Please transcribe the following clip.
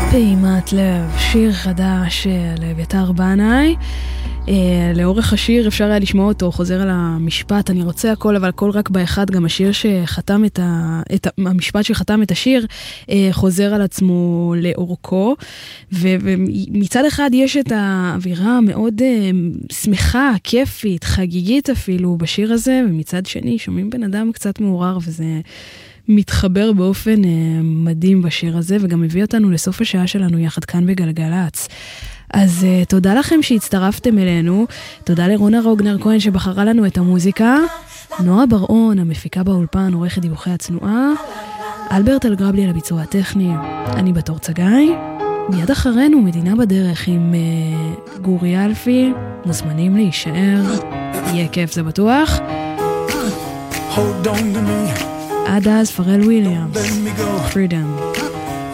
פעימת לב, שיר חדש של אביתר בנאי. לאורך השיר אפשר היה לשמוע אותו חוזר על המשפט אני רוצה הכל אבל הכל רק באחד. גם השיר שחתם המשפט שחתם את השיר חוזר על עצמו לאורכו, ומצד אחד יש את האווירה המאוד שמחה, כיפית, חגיגית אפילו בשיר הזה, ומצד שני שומעים בן אדם קצת מעורר, וזה מתחבר באופן מדהים בשיר הזה, וגם מביא אותנו לסוף השעה שלנו יחד כאן בגלגלץ. אז תודה לכם שהצטרפתם אלינו, תודה לרונה רוגנר כהן שבחרה לנו את המוזיקה, נועה ברעון המפיקה באולפן, עורכת דיווחי הצנועה, אלברט אלגרבלי על הביצוע הטכני, אני בתור צגאי. מיד אחרינו מדינה בדרך עם גורי אלפי, מוזמנים להישאר, יהיה כיף זה בטוח. עד אז פרל וויליאמס, Freedom.